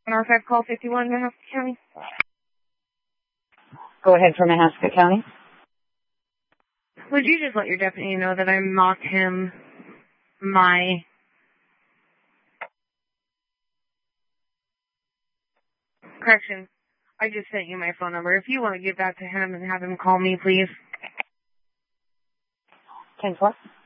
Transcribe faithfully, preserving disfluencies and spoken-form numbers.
Norfolk call fifty-one, Mahaska County. Go ahead for Mahaska County. Would you just let your deputy know that I mocked him my correction? I just sent you my phone number. If you want to give that to him and have him call me, please. ten four.